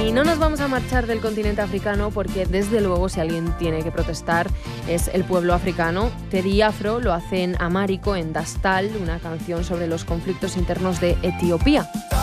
Y no nos vamos a marchar del continente africano porque, desde luego, si alguien tiene que protestar es el pueblo africano. Teddy y Afro lo hacen Amárico en Dastal, una canción sobre los conflictos internos de Etiopía.